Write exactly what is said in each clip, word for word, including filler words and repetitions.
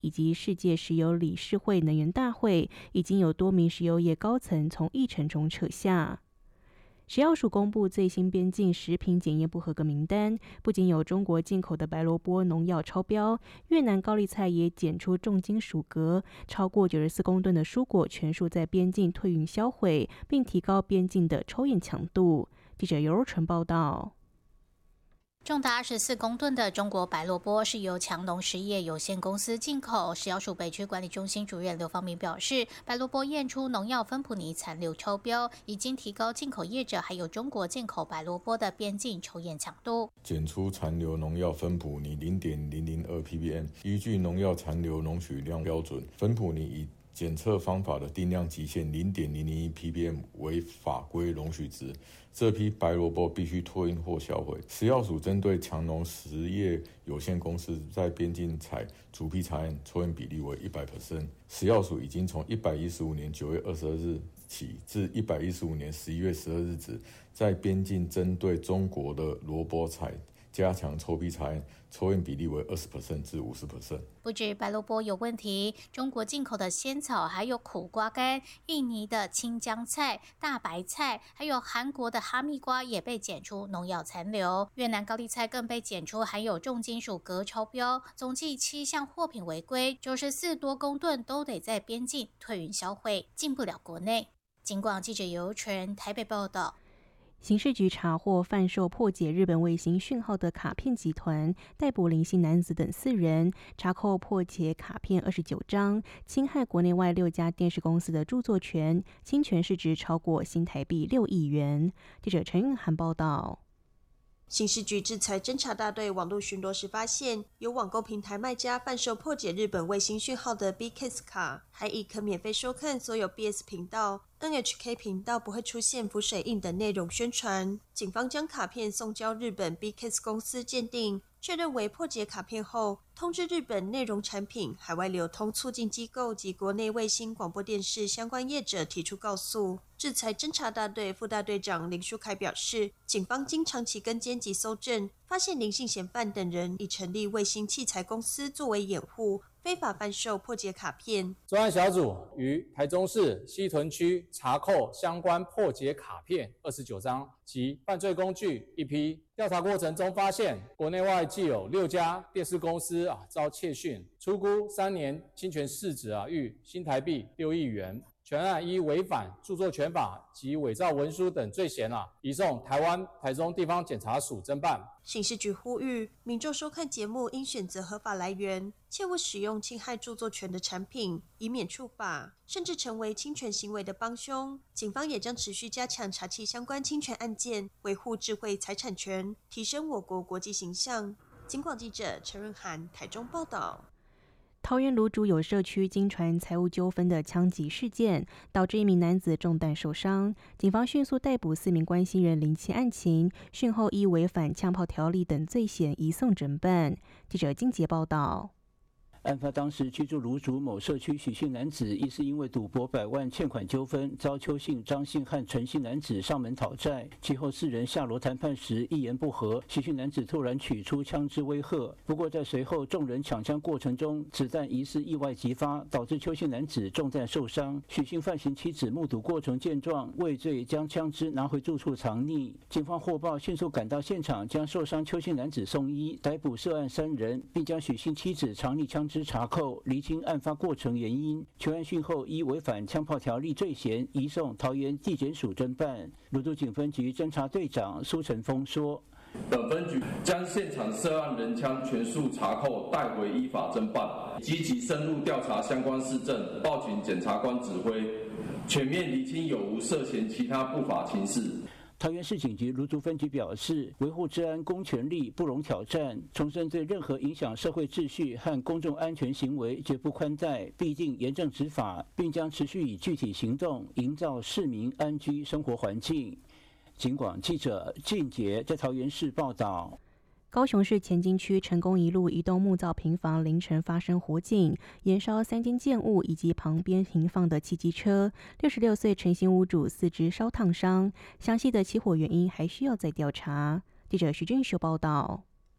以及世界石油理事会能源大会，已经有多名石油业高层从议程中撤下。食药署公布最新边境食品检验不合格名单，不仅有中国进口的白萝卜农药超标，越南高丽菜也检出重金属镉，超过九十四公吨的蔬果全数在边境退运销毁，并提高边境的抽验强度。记者尤若纯报道。 重达二十四公吨的中国白萝卜是由强农实业有限公司进口。食药署北区管理中心主任刘方明表示，白萝卜验出农药芬普尼残留超标，已经提高进口业者还有中国进口白萝卜的边境抽验强度。 检出残留农药芬普尼 零点零零二 ppm， 依据农药残留容许量标准，芬普尼以检测方法的定量极限 零点零零一 ppm 为法规容许值，这批白萝卜必须托运或销毁。食药署针对强农实业有限公司在边境采逐批查验，抽验比例为 百分之百。食药署已经从一百一十五年九月二十二日起至一百一十五年十一月十二日止，在边境针对中国的萝卜采加强抽批查验，抽验比例为 百分之二十 至 百分之五十。 不止白萝卜有问题，中国进口的仙草、还有苦瓜干、印尼的青江菜、大白菜，还有韩国的哈密瓜也被检出农药残留。越南高丽菜更被检出含有重金属镉超标，总计七项货品违规，九十四多公吨都得在边境退运销毁，进不了国内。警广记者尤纯台北报道。 刑事局查获贩售破解日本卫星讯号的卡片集团，逮捕林姓男子等四人，查扣破解卡片二十九张，侵害国内外六家电视公司的著作权，侵权市值超过新台币六亿元。记者陈韵涵报道。 刑事局制裁侦查大队网络巡逻时发现，有网购平台卖家贩售破解日本卫星讯号的 B K S 卡，还以可免费收看所有 B S 频道、N H K 频道不会出现浮水印等内容宣传。警方将卡片送交日本 B K S 公司鉴定，确认为破解卡片后，通知日本内容产品海外流通促进机构及国内卫星广播电视相关业者提出告诉。制裁侦查大队副大队长林书凯表示，警方经长期跟监及搜证，发现林姓嫌犯等人已成立卫星器材公司作为掩护，非法贩售破解卡片。 专案小组于台中市西屯区查扣相关破解卡片二十九张及犯罪工具一批。调查过程中发现，国内外计有六家电视公司啊遭窃讯，初估三年侵权市值啊逾新台币六亿元。全案依违反著作权法及伪造文书等罪嫌啊，移送台湾台中地方检察署侦办。 刑事局呼吁民众收看节目应选择合法来源，切勿使用侵害著作权的产品，以免触法，甚至成为侵权行为的帮凶。警方也将持续加强查缉相关侵权案件，维护智慧财产权，提升我国国际形象。警广记者陈润涵台中报道。 桃园芦竹有社区经传财务纠纷的枪击事件，导致一名男子中弹受伤。警方迅速逮捕四名关系人，厘清案情，讯后依违反枪炮条例等罪嫌移送侦办。记者金杰报道。 案发当时，居住芦竹某社区许姓男子，亦是因为赌博百万欠款纠纷，遭邱姓、张姓和陈姓男子上门讨债。其后四人下楼谈判时一言不合，许姓男子突然取出枪支威吓。不过在随后众人抢枪过程中，子弹疑似意外击发，导致邱姓男子中弹受伤。许姓犯行妻子目睹过程见状，畏罪将枪支拿回住处藏匿。警方获报，迅速赶到现场，将受伤邱姓男子送医，逮捕涉案三人，并将许姓妻子藏匿枪支查扣，厘清案发过程原因。全案讯后依违反枪炮条例罪嫌移送桃园地检署侦办。芦竹警分局侦查队长苏成峰说， 本分局将现场涉案人枪全数查扣，带回依法侦办，积极深入调查相关事证，报请检察官指挥，全面厘清有无涉嫌其他不法情事。 桃园市警局芦竹分局表示，维护治安公权力不容挑战，重申对任何影响社会秩序和公众安全行为绝不宽待，必定严正执法，并将持续以具体行动营造市民安居生活环境。警广记者俊杰在桃园市报道。 高雄市前金区成功一路一栋木造平房凌晨发生火警，延烧三间建物以及旁边停放的汽机车。六十六岁陈姓屋主四肢烧烫伤，详细的起火原因还需要再调查。记者徐俊秀报道。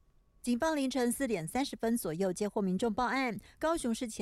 警方凌晨四点三十分左右接获民众报案，高雄市前